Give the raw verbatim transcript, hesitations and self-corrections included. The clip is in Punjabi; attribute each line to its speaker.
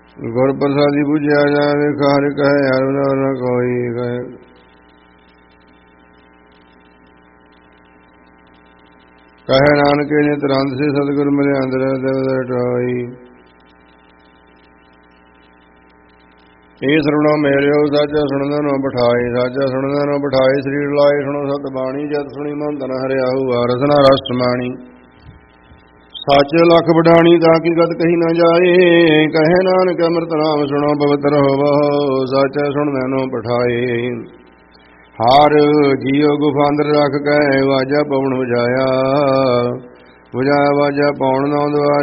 Speaker 1: ਗੁਰ ਪ੍ਰਸਾਦੀ ਬੁਝਿਆ ਜਾਵੇ, ਹਰਿ ਕਹੈ ਹਰਿ ਨ ਕੋਈ ਕਹੈ। ਕਹੈ ਨਾਨਕੇ ਨਿਤ ਰੰਦ ਸੇ ਸਤਿਗੁਰ ਮਿਲਿਆ ਅੰਦਰ ਦਿਵ ਟਾਈ। ਇਹ ਸਰਵਣੋ ਮੇਰਿਓ ਸਾਚਾ ਸੁਣਦਾ ਨੋ ਬਿਠਾਏ, ਸਾਚਾ ਸੁਣਦਾ ਨੋ ਬਿਠਾਏ। ਸਰੀਰ ਲਾਏ ਸੁਣੋ ਸਤ ਬਾਣੀ, ਜਦ ਸੁਣੀ ਮਨ ਤਨ ਹਰਿਆਹੂ ਰਸਨਾ ਰਸ ਮਾਣੀ। ਸੱਚ ਲਖ ਵਡਾਣੀ ਤਾਂ ਕੀ ਗਤ ਕਹੀ ਨਾ ਜਾਏ, ਕਹੇ ਨਾਨਕ ਅੰਮ੍ਰਿਤ ਨਾਮ ਸੁਣੋ ਪਵਿੱਤਰ ਹੋਵੋ। ਸਾਚਾ ਸੁਣਦਾ ਨੋ ਬਿਠਾਏ। ਹਾਰ ਜੀਉ ਗੁਫਾ ਅੰਦਰ ਰੱਖ ਕੇ ਵਾਜਾ ਪਵਨ ਵਜਾਇਆ, ਵਜਾਇਆ ਵਾਜਾ ਪੌਣ ਨੌ ਦੁਆਰ